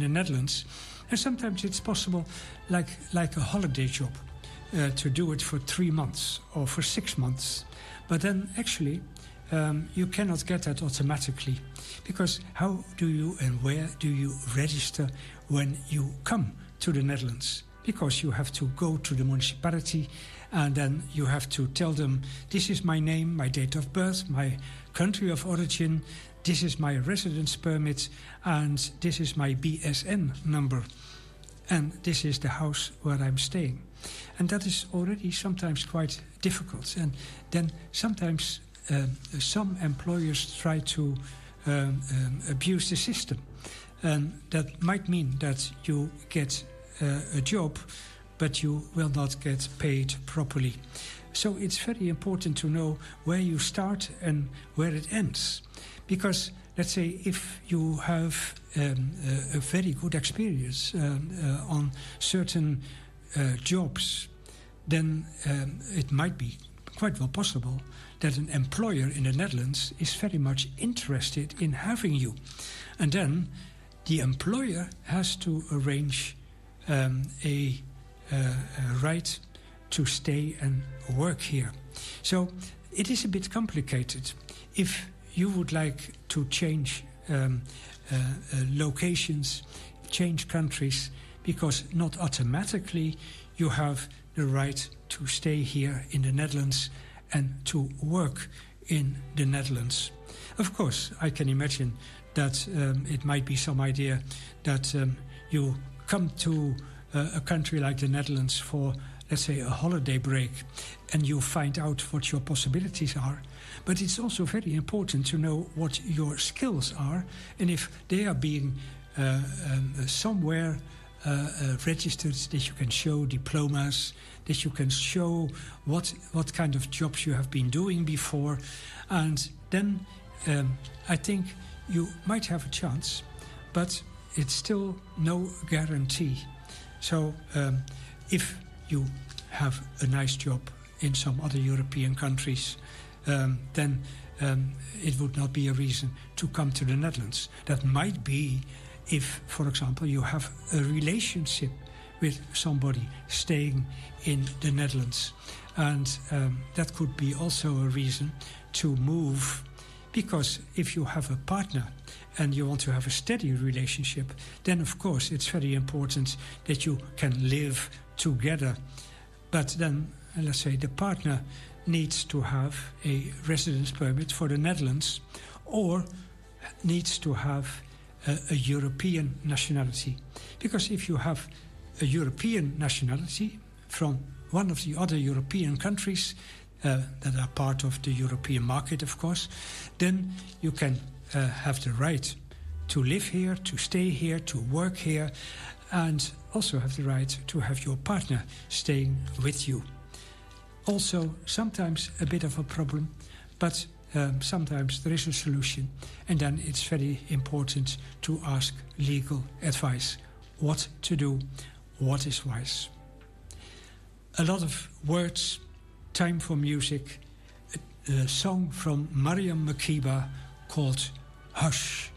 the Netherlands. And sometimes it's possible, like a holiday job, to do it for 3 months or for 6 months. But then actually, you cannot get that automatically, because how do you and where do you register when you come to the Netherlands? Because you have to go to the municipality, and then you have to tell them, this is my name, my date of birth, my country of origin, this is my residence permit, and this is my BSN number, and this is the house where I'm staying. And that is already sometimes quite difficult. And then sometimes some employers try to abuse the system. And that might mean that you get a job, but you will not get paid properly. So it's very important to know where you start and where it ends. Because, let's say, if you have a very good experience on certain jobs, then it might be quite well possible that an employer in the Netherlands is very much interested in having you. And then the employer has to arrange a right to stay and work here. So it is a bit complicated. If you would like to change locations, change countries, because not automatically you have the right to stay here in the Netherlands and to work in the Netherlands. Of course, I can imagine that it might be some idea that you come to a country like the Netherlands for, let's say, a holiday break, and you find out what your possibilities are. But it's also very important to know what your skills are, and if they are being somewhere registered, that you can show diplomas, that you can show what kind of jobs you have been doing before. And then I think you might have a chance, but it's still no guarantee. So if you have a nice job in some other European countries, then it would not be a reason to come to the Netherlands. That might be if, for example, you have a relationship with somebody staying in the Netherlands. And that could be also a reason to move, because if you have a partner and you want to have a steady relationship, then of course it's very important that you can live together. But then, let's say, the partner needs to have a residence permit for the Netherlands, or needs to have a European nationality. Because if you have a European nationality from one of the other European countries that are part of the European market, of course, then you can have the right to live here, to stay here, to work here, and also have the right to have your partner staying with you. Also, sometimes a bit of a problem, but sometimes there is a solution, and then it's very important to ask legal advice. What to do, what is wise. A lot of words, time for music, a song from Mariam Makeba called Hush.